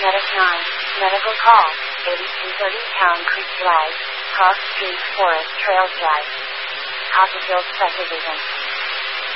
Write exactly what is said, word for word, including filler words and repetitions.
Medic nine, medical call, eighty-two thirty Town Creek Drive, Cross Street Forest Trail Drive. Copperfield Subdivision.